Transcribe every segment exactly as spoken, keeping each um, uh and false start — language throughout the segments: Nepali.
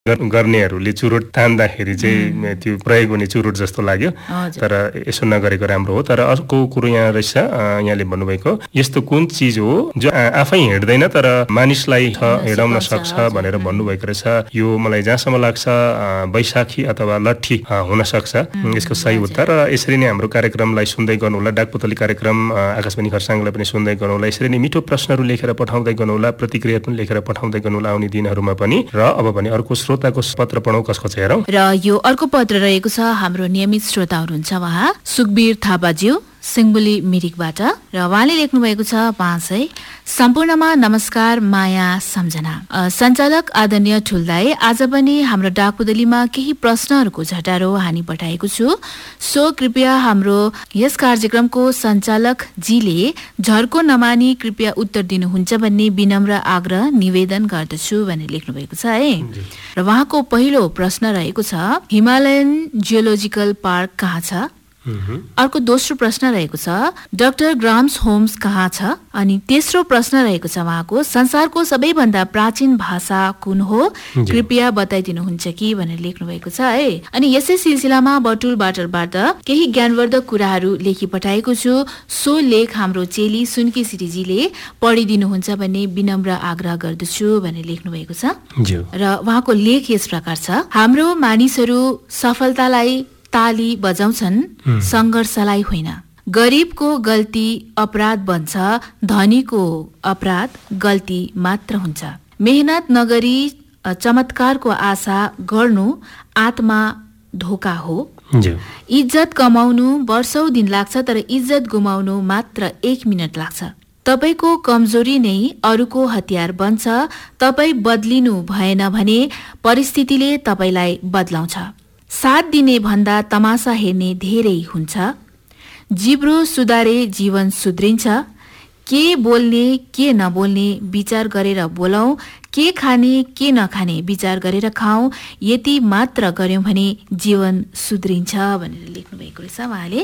गर्नेहरूले चुरोट तान्दाखेरि चाहिँ त्यो प्रयोग हुने चुरोट जस्तो लाग्यो, तर यसो नगरेको राम्रो हो। तर अर्को कुरो यहाँ रहेछ, यहाँले भन्नुभएको यस्तो कुन चिज हो जो आफै हिँड्दैन तर मानिसलाई हिँडाउन सक्छ भनेर भन्नुभएको रहेछ। यो मलाई जहाँसम्म लाग्छ बैशाखी अथवा लट्ठी हुन सक्छ यसको सही उत्तर। र यसरी नै हाम्रो कार्यक्रमलाई सुन्दै गर्नुहोला, डाकपोतली कार्यक्रम आकाशवाणी खरसाङलाई पनि सुन्दै गर्नुहोला। यसरी नै मिठो प्रश्नहरू लेखेर पठाउँदै गर्नुहोला, प्रतिक्रिया पनि लेखेर पठाउँदै गर्नुहोला आउने दिनहरूमा पनि। र अब भने अर्को श्रोताको पत्र पढौँ, कसको छ हेरौँ। र यो अर्को पत्र रहेको छ, हाम्रो नियमित श्रोता हुनुहुन्छ उहाँ सुखबीर थापाज्यू सिंहबुली मिरिकबाट, र उहाँले लेख्नु भएको छ पाँच सय। सम्पूर्णमा नमस्कार, माया सम्झना। सञ्चालक आदरणीय ठुलदाई, आज पनि हाम्रो डाकपोतलीमा केही प्रश्नहरूको झटारो हानी पठाएको छु, सो कृपया हाम्रो यस कार्यक्रमको सञ्चालक जीले झर्को नमानी कृपया उत्तर दिनुहुन्छ भन्ने विनम्र आग्रह निवेदन गर्दछु भनेर लेख्नु भएको छ है। र उहाँको पहिलो प्रश्न रहेको छ, हिमालयन जियोलोजिकल पार्क कहाँ छ? अर्को दोस्रो प्रश्न रहेको छ, डाक्टर ग्राम्स होम्स कहाँ छ? अनि तेस्रो प्रश्न रहेको छ उहाँको, संसारको सबैभन्दा प्राचीन भाषा कुन हो, कृपया बताइदिनुहुन्छ कि भनेर लेख्नु भएको छ है। अनि यसै सिलसिलामा बटुल बाटरबाट केही ज्ञानवर्धक कुराहरू लेखी पठाएको छु, सो लेख हाम्रो चेली सुनकी सिटीजीले पढिदिनुहुन्छ भन्ने विनम्र आग्रह गर्दछु भनेर लेख्नु भएको छ। र उहाँको लेख यस प्रकार छ, हाम्रो मानिसहरू सफलतालाई ताली बजाउँछन्, संघर्षलाई होइन। गरिबको गल्ती अपराध बन्छ, धनीको अपराध गल्ती मात्र हुन्छ। मेहनत नगरी चमत्कारको आशा गर्नु आत्मा धोका हो। इज्जत कमाउनु वर्षौं दिन लाग्छ, तर इज्जत गुमाउनु मात्र एक मिनट लाग्छ। तपाईको कमजोरी नै अरूको हतियार बन्छ। तपाई बदलिनु भएन भने परिस्थितिले तपाईलाई बदलाउँछ। साथ दिने भन्दा तमासा हेर्ने धेरै हुन्छ। जिब्रो सुधारे जीवन सुध्रिन्छ। के बोल्ने के नबोल्ने विचार गरेर बोलौं, के खाने के नखाने विचार गरेर खाऊ, यति मात्र गर्यौं भने जीवन सुध्रिन्छ भनेर लेख्नु भएको रहेछ उहाँले।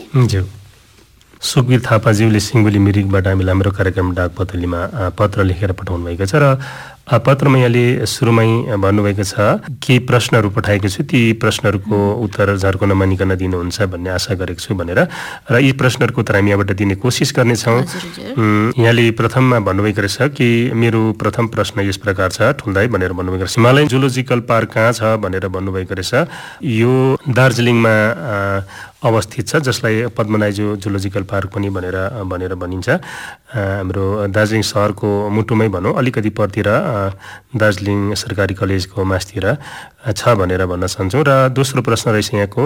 सुखबीर थापाज्यूले सिंहबुली मिरिकबाट हामीलाई हाम्रो कार्यक्रम डाकपोतलीमा पत्र लेखेर पठाउनु भएको छ। र पत्रमा यहाँले सुरुमै भन्नुभएको छ केही प्रश्नहरू पठाएको छु, ती प्रश्नहरूको उत्तर झर्को नमानिकन दिनुहुन्छ भन्ने आशा गरेको छु भनेर। र यी प्रश्नहरूको उत्तर हामी यहाँबाट दिने कोसिस गर्नेछौँ। यहाँले प्रथममा भन्नुभएको रहेछ कि मेरो प्रथम प्रश्न यस प्रकार छ, ठुल्दाई भनेर भन्नुभएको रहेछ, हिमालयन जुलोजिकल पार्क कहाँ छ भनेर भन्नुभएको रहेछ। यो दार्जिलिङमा अवस्थित छ, जसलाई पद्मनाइजो जुलोजिकल पार्क पनि भनेर भनेर भनिन्छ। हाम्रो दार्जिलिङ सहरको मुटुमै भनौँ, अलिकति परतिर दार्जिलिङ सरकारी कलेजको मास्तिर छ भनेर भन्न चाहन्छौँ। र दोस्रो प्रश्न रहेछ यहाँको,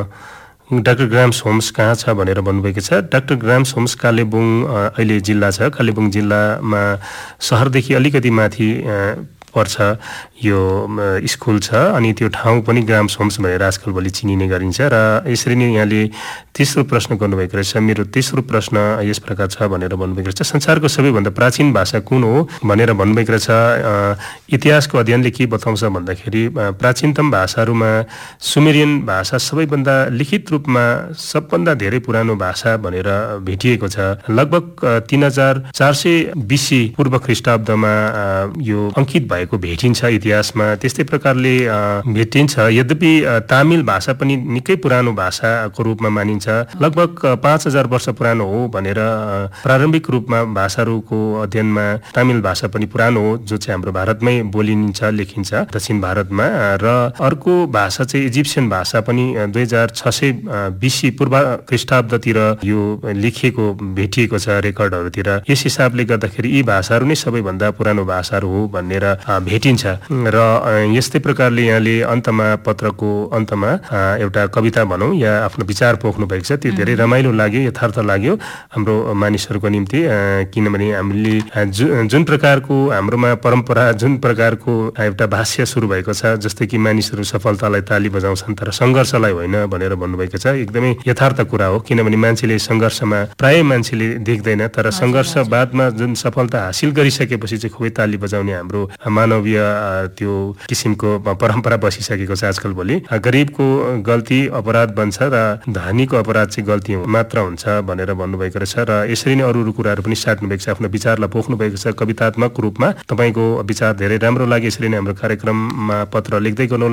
डाक्टर ग्राम्स होम्स कहाँ छ भनेर भन्नुभएको छ। डाक्टर ग्राम्स होम्स कालेबुङ अहिले जिल्ला छ, कालेबुङ जिल्लामा सहरदेखि अलिकति माथि पर्छ यो स्कुल छ, अनि त्यो ठाउँ पनि ग्राम्स होम्स भनेर आजकल भोलि चिनिने गरिन्छ। र यसरी नै यहाँले तेस्रो प्रश्न गर्नुभएको रहेछ। मेरो तेस्रो प्रश्न यस प्रकार छ भनेर भन्नुभएको रहेछ, संसारको सबैभन्दा प्राचीन भाषा कुन हो भनेर भन्नुभएको रहेछ। इतिहासको अध्ययनले के बताउँछ भन्दाखेरि प्राचीनतम भाषाहरूमा सुमेरियन भाषा सबैभन्दा लिखित रूपमा सबभन्दा धेरै पुरानो भाषा भनेर भेटिएको छ। लगभग तीन हजार चार सय बिसी पूर्व ख्रिस्टाब्दमा यो अंकित भएको भेटिन्छ इतिहासमा। त्यस्तै प्रकारले भेटिन्छ। यद्यपि तामिल भाषा पनि निकै पुरानो भाषाको रूपमा मानिन्छ। लगभग पाँच हजार वर्ष पुरानो हो भनेर प्रारम्भिक रूपमा भाषाहरूको अध्ययनमा तामिल भाषा पनि पुरानो हो, जो चाहिँ हाम्रो भारतमै बोलिन्छ लेखिन्छ दक्षिण भारतमा। र अर्को भाषा चाहिँ इजिप्सियन भाषा पनि दुई हजार छ सय बिसी पूर्व ख्रिस्टाब्दतिर यो लेखिएको भेटिएको छ रेकर्डहरूतिर। यस हिसाबले गर्दाखेरि यी भाषाहरू नै सबैभन्दा पुरानो भाषाहरू हो भनेर भेटिन्छ। र यस्तै प्रकारले यहाँले अन्तमा पत्रको अन्तमा एउटा कविता भनौँ या आफ्नो विचार पोख्नु भएको छ। त्यो धेरै रमाइलो लाग्यो, यथार्थ लाग्यो हाम्रो मानिसहरूको निम्ति, किनभने हामीले जुन प्रकारको हाम्रोमा परम्परा, जुन प्रकारको एउटा भाष्य सुरु भएको छ, जस्तै कि मानिसहरू सफलतालाई ताली बजाउँछन् तर सङ्घर्षलाई होइन भनेर भन्नुभएको छ, एकदमै यथार्थ कुरा हो। किनभने मान्छेले सङ्घर्षमा प्राय मान्छेले देख्दैन, तर सङ्घर्ष बादमा जुन सफलता हासिल गरिसकेपछि चाहिँ खुबै ताली बजाउने हाम्रो मानवीय त्यो किसिमको परम्परा बसिसकेको छ आजकल भोलि। गरिबको गल्ती अपराध बन्छ र धनीको अपराध चाहिँ गल्ती मात्र हुन्छ भनेर भन्नुभएको रहेछ। र यसरी नै अरू अरू कुराहरू पनि साट्नु भएको छ, आफ्नो विचारलाई पोख्नु भएको छ कवितात्मक रूपमा। तपाईँको विचार धेरै राम्रो लाग्यो। यसरी नै हाम्रो कार्यक्रममा पत्र लेख्दै गर्नु।